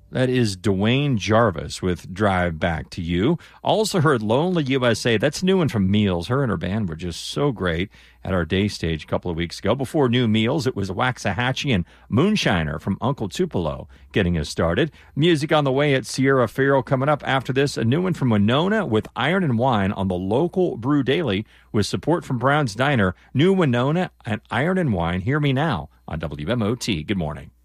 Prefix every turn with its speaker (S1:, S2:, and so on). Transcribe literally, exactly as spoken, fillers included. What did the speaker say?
S1: That is Dwayne Jarvis with Drive Back to You. Also heard Lonely U S A. That's new one from Meals. Her and her band were just so great at our day stage a couple of weeks ago. Before New Meals, it was Waxahachie and Moonshiner from Uncle Tupelo getting us started. Music on the way at Sierra Farrell coming up after this. A new one from Winona with Iron and Wine on the local Brew Daily with support from Brown's Diner. New Winona and Iron and Wine. Hear Me Now on W M O T. Good morning.